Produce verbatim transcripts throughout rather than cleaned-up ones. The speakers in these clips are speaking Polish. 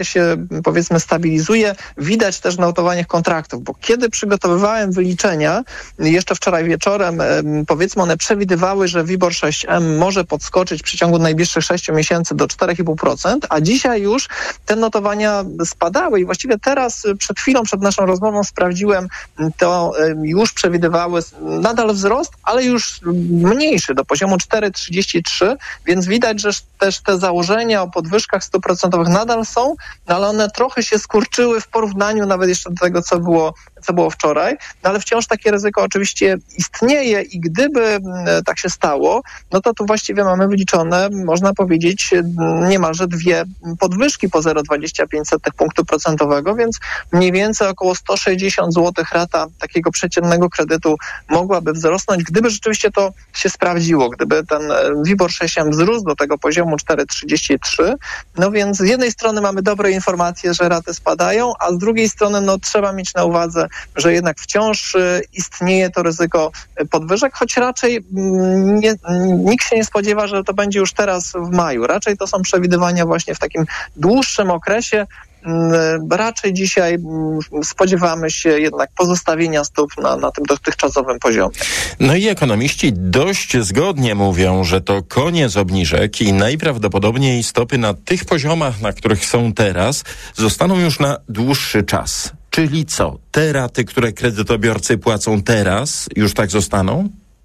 się, powiedzmy, stabilizuje. Widać też na notowaniach kontraktów, bo kiedy przygotowywałem wyliczenia, jeszcze wczoraj wieczorem, powiedzmy, one przewidywały, że WIBOR sześć M może podskoczyć w przeciągu najbliższych sześciu miesięcy do cztery i pół procent, a dzisiaj już te notowania spadały i właściwie teraz, przed chwilą, przed naszą rozmową sprawdziłem, to już przewidywały nadal wzrost, ale już mniejszy, do poziomu cztery przecinek trzydzieści trzy, więc widać, że też te założenia o podwyżkach stóp procentowych nadal są, no ale one trochę się skurczyły w porównaniu nawet jeszcze do tego, co było, co było wczoraj, no ale wciąż takie ryzyko oczywiście istnieje i gdyby tak się stało, no to tu właściwie mamy wyliczone, można powiedzieć, niemalże dwie podwyżki po zero przecinek dwadzieścia pięć punktu procentowego, więc mniej więcej około sto sześćdziesiąt złotych rata takiego przeciętnego kredytu mogłaby wzrosnąć, gdyby rzeczywiście to się sprawdziło, gdyby ten WIBOR sześć M wzrósł do tego poziomu cztery przecinek trzydzieści trzy, no więc z jednej strony mamy dobre informacje, że raty spadają, a z drugiej strony no trzeba mieć na uwadze, że jednak wciąż istnieje to ryzyko podwyżek, choć raczej nie, nikt się nie spodziewa, że to będzie już teraz w maju. Raczej to są przewidywania właśnie w takim dłuższym okresie. Raczej dzisiaj spodziewamy się jednak pozostawienia stóp na, na tym dotychczasowym poziomie. No i ekonomiści dość zgodnie mówią, że to koniec obniżek i najprawdopodobniej stopy na tych poziomach, na których są teraz, zostaną już na dłuższy czas. Czyli co? Te raty, które kredytobiorcy płacą teraz, już tak zostaną?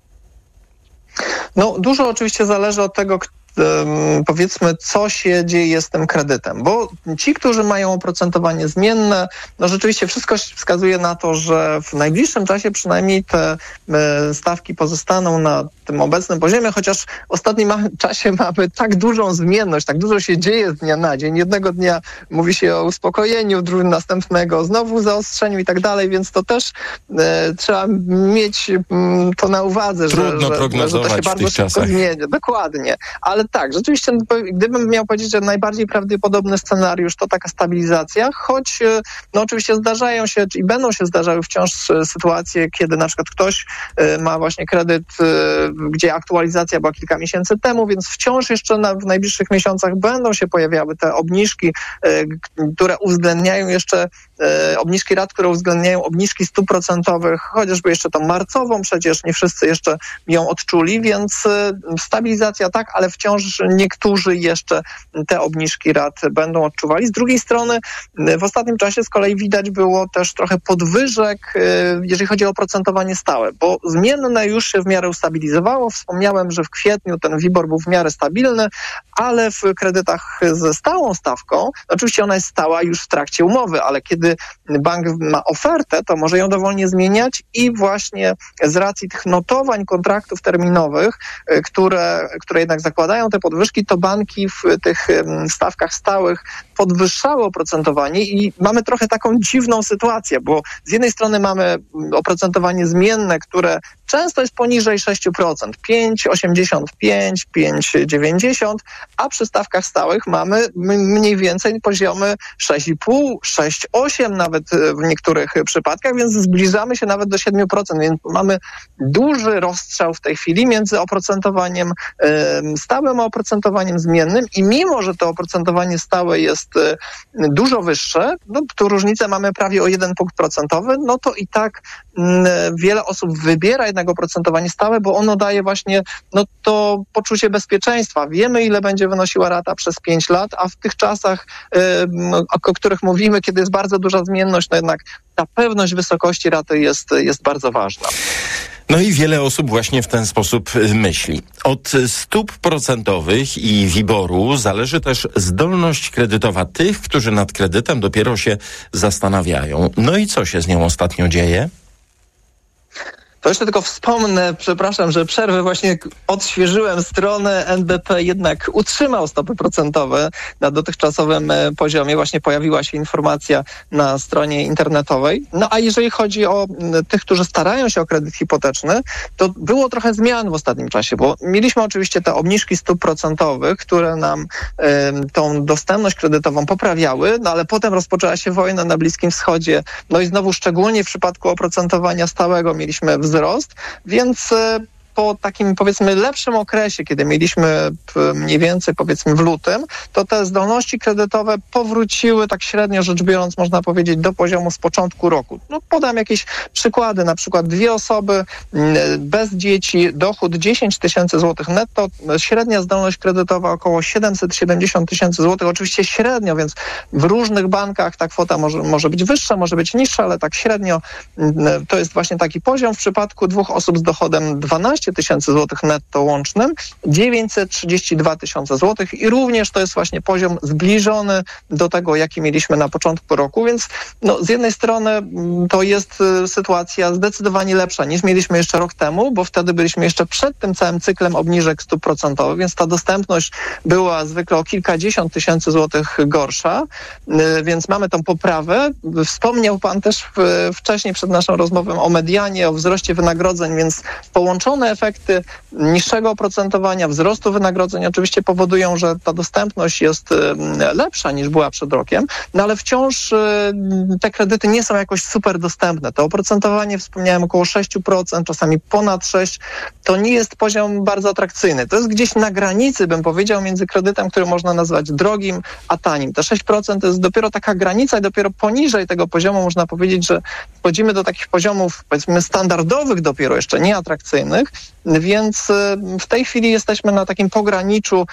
No, dużo oczywiście zależy od tego, powiedzmy, co się dzieje z tym kredytem, bo ci, którzy mają oprocentowanie zmienne, no rzeczywiście wszystko wskazuje na to, że w najbliższym czasie przynajmniej te stawki pozostaną na tym obecnym poziomie, chociaż w ostatnim czasie mamy tak dużą zmienność, tak dużo się dzieje z dnia na dzień. Jednego dnia mówi się o uspokojeniu, drugiego następnego znowu zaostrzeniu i tak dalej, więc to też e, trzeba mieć m, to na uwadze, że, że, że to się bardzo szybko zmienia. Dokładnie. Ale tak, rzeczywiście, gdybym miał powiedzieć, że najbardziej prawdopodobny scenariusz to taka stabilizacja, choć no oczywiście zdarzają się i będą się zdarzały wciąż sytuacje, kiedy na przykład ktoś ma właśnie kredyt, gdzie aktualizacja była kilka miesięcy temu, więc wciąż jeszcze na, w najbliższych miesiącach będą się pojawiały te obniżki, które uwzględniają jeszcze obniżki rat, które uwzględniają obniżki stóp procentowych, chociażby jeszcze tą marcową, przecież nie wszyscy jeszcze ją odczuli, więc stabilizacja tak, ale wciąż niektórzy jeszcze te obniżki rat będą odczuwali. Z drugiej strony w ostatnim czasie z kolei widać było też trochę podwyżek, jeżeli chodzi o oprocentowanie stałe, bo zmienne już się w miarę ustabilizowało. Wspomniałem, że w kwietniu ten WIBOR był w miarę stabilny, ale w kredytach ze stałą stawką, oczywiście ona jest stała już w trakcie umowy, ale kiedy bank ma ofertę, to może ją dowolnie zmieniać i właśnie z racji tych notowań kontraktów terminowych, które, które jednak zakładają te podwyżki, to banki w tych stawkach stałych podwyższały oprocentowanie i mamy trochę taką dziwną sytuację, bo z jednej strony mamy oprocentowanie zmienne, które często jest poniżej sześć procent, pięć przecinek osiemdziesiąt pięć, pięć przecinek dziewięćdziesiąt, a przy stawkach stałych mamy mniej więcej poziomy sześć i pół, sześć przecinek osiem nawet w niektórych przypadkach, więc zbliżamy się nawet do siedem procent, więc mamy duży rozstrzał w tej chwili między oprocentowaniem stałym a oprocentowaniem zmiennym i mimo, że to oprocentowanie stałe jest dużo wyższe, no tu różnicę mamy prawie o jeden punkt procentowy, no to i tak wiele osób wybiera jednak oprocentowanie stałe, bo ono daje właśnie no to poczucie bezpieczeństwa. Wiemy, ile będzie wynosiła rata przez pięć lat, a w tych czasach, o których mówimy, kiedy jest bardzo duża zmienność, no jednak ta pewność wysokości raty jest, jest bardzo ważna. No i wiele osób właśnie w ten sposób myśli. Od stóp procentowych i WIBOR-u zależy też zdolność kredytowa tych, którzy nad kredytem dopiero się zastanawiają. No i co się z nią ostatnio dzieje? To jeszcze tylko wspomnę, przepraszam, że przerwę, właśnie odświeżyłem stronę, N B P jednak utrzymał stopy procentowe na dotychczasowym poziomie. Właśnie pojawiła się informacja na stronie internetowej. No a jeżeli chodzi o tych, którzy starają się o kredyt hipoteczny, to było trochę zmian w ostatnim czasie, bo mieliśmy oczywiście te obniżki stóp procentowych, które nam y, tą dostępność kredytową poprawiały, no ale potem rozpoczęła się wojna na Bliskim Wschodzie, no i znowu szczególnie w przypadku oprocentowania stałego mieliśmy wzrost, więc po takim, powiedzmy, lepszym okresie, kiedy mieliśmy mniej więcej, powiedzmy, w lutym, to te zdolności kredytowe powróciły, tak średnio rzecz biorąc, można powiedzieć, do poziomu z początku roku. No, podam jakieś przykłady, na przykład dwie osoby bez dzieci, dochód dziesięć tysięcy złotych netto, średnia zdolność kredytowa około siedemset siedemdziesiąt tysięcy złotych, oczywiście średnio, więc w różnych bankach ta kwota może, może być wyższa, może być niższa, ale tak średnio to jest właśnie taki poziom. W przypadku dwóch osób z dochodem dwanaście tysięcy złotych netto łącznym, dziewięćset trzydzieści dwa tysiące złotych i również to jest właśnie poziom zbliżony do tego, jaki mieliśmy na początku roku, więc no, z jednej strony to jest sytuacja zdecydowanie lepsza niż mieliśmy jeszcze rok temu, bo wtedy byliśmy jeszcze przed tym całym cyklem obniżek stóp procentowych, więc ta dostępność była zwykle o kilkadziesiąt tysięcy złotych gorsza, więc mamy tą poprawę. Wspomniał pan też wcześniej przed naszą rozmową o medianie, o wzroście wynagrodzeń, więc połączone efekty niższego oprocentowania, wzrostu wynagrodzeń oczywiście powodują, że ta dostępność jest lepsza niż była przed rokiem, no ale wciąż te kredyty nie są jakoś super dostępne. To oprocentowanie, wspomniałem, około sześć procent, czasami ponad sześć procent, to nie jest poziom bardzo atrakcyjny. To jest gdzieś na granicy, bym powiedział, między kredytem, który można nazwać drogim, a tanim. Te sześć procent to jest dopiero taka granica i dopiero poniżej tego poziomu można powiedzieć, że wchodzimy do takich poziomów, powiedzmy, standardowych dopiero, jeszcze nieatrakcyjnych, więc w tej chwili jesteśmy na takim pograniczu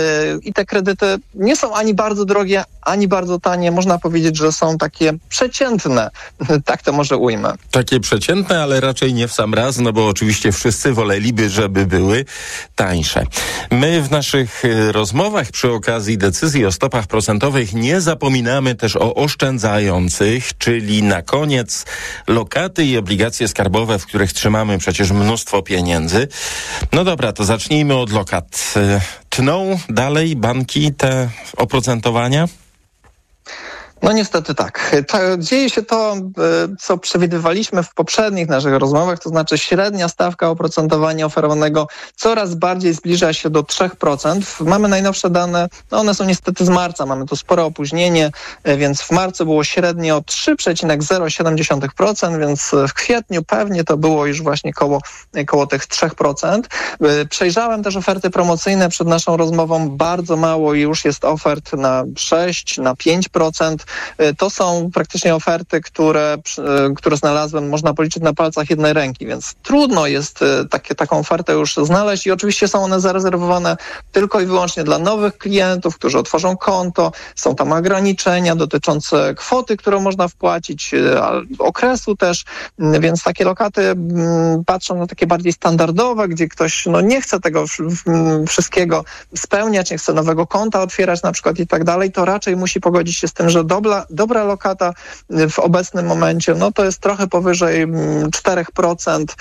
i te kredyty nie są ani bardzo drogie, ani bardzo tanie. Można powiedzieć, że są takie przeciętne. Tak to może ujmę. Takie przeciętne, ale raczej nie w sam raz, no bo oczywiście wszyscy woleliby, żeby były tańsze. My w naszych rozmowach przy okazji decyzji o stopach procentowych nie zapominamy też o oszczędzających, czyli na koniec lokaty i obligacje skarbowe, w których trzymamy przecież mnóstwo pieniędzy. No dobra, to zacznijmy od lokat. Tną dalej banki te oprocentowania? No niestety tak. Dzieje się to, co przewidywaliśmy w poprzednich naszych rozmowach, to znaczy średnia stawka oprocentowania oferowanego coraz bardziej zbliża się do trzy procent. Mamy najnowsze dane, no one są niestety z marca, mamy tu spore opóźnienie, więc w marcu było średnio trzy przecinek zero siedem procent, więc w kwietniu pewnie to było już właśnie koło, koło tych trzy procent. Przejrzałem też oferty promocyjne przed naszą rozmową, bardzo mało już jest ofert na sześć, na pięć procent. To są praktycznie oferty, które, które znalazłem, można policzyć na palcach jednej ręki, więc trudno jest takie, taką ofertę już znaleźć i oczywiście są one zarezerwowane tylko i wyłącznie dla nowych klientów, którzy otworzą konto. Są tam ograniczenia dotyczące kwoty, którą można wpłacić, okresu też, więc takie lokaty patrzą na takie bardziej standardowe, gdzie ktoś no, nie chce tego wszystkiego spełniać, nie chce nowego konta otwierać na przykład i tak dalej, to raczej musi pogodzić się z tym, że dobra, dobra lokata w obecnym momencie, no to jest trochę powyżej cztery procent,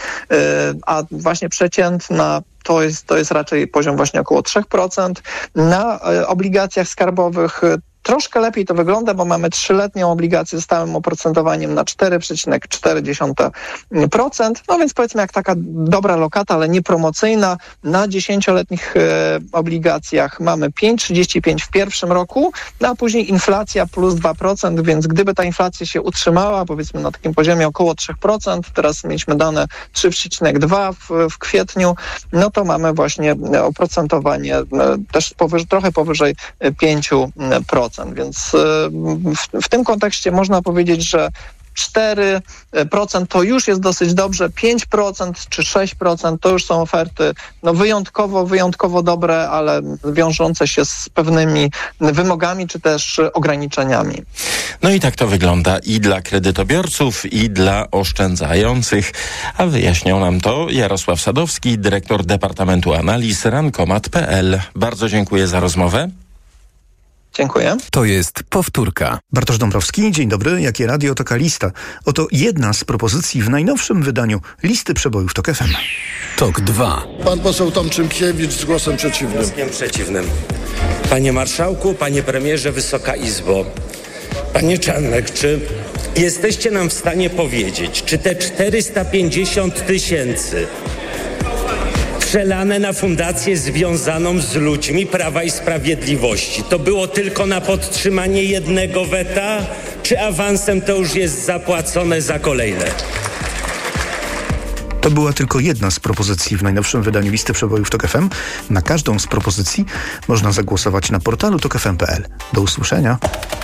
a właśnie przeciętna to jest, to jest raczej poziom właśnie około trzy procent. Na obligacjach skarbowych troszkę lepiej to wygląda, bo mamy trzyletnią obligację z stałym oprocentowaniem na cztery przecinek cztery procent. No więc powiedzmy jak taka dobra lokata, ale nie promocyjna. Na dziesięcioletnich e, obligacjach mamy pięć przecinek trzydzieści pięć w pierwszym roku, no a później inflacja plus dwa procent, więc gdyby ta inflacja się utrzymała, powiedzmy na takim poziomie około trzy procent, teraz mieliśmy dane trzy przecinek dwa w, w kwietniu, no to mamy właśnie oprocentowanie e, też powyż, trochę powyżej pięć procent. Więc w, w tym kontekście można powiedzieć, że cztery procent to już jest dosyć dobrze, pięć procent czy sześć procent to już są oferty no wyjątkowo, wyjątkowo dobre, ale wiążące się z pewnymi wymogami czy też ograniczeniami. No i tak to wygląda i dla kredytobiorców, i dla oszczędzających. A wyjaśniał nam to Jarosław Sadowski, dyrektor Departamentu Analiz Rankomat kropka p l. Bardzo dziękuję za rozmowę. Dziękuję. To jest powtórka. Bartosz Dąbrowski, dzień dobry. Jakie radio, taka lista. Oto jedna z propozycji w najnowszym wydaniu listy przebojów TOK F M. TOK dwa. Pan poseł Tom Czymkiewicz z głosem przeciwnym. Głosem przeciwnym. Panie marszałku, panie premierze, Wysoka Izbo. Panie Czarnek, czy jesteście nam w stanie powiedzieć, czy te czterysta pięćdziesiąt tysięcy przelane na fundację związaną z ludźmi Prawa i Sprawiedliwości to było tylko na podtrzymanie jednego weta, czy awansem to już jest zapłacone za kolejne? To była tylko jedna z propozycji w najnowszym wydaniu listy przebojów Tok F M. Na każdą z propozycji można zagłosować na portalu tok f m kropka p l. Do usłyszenia.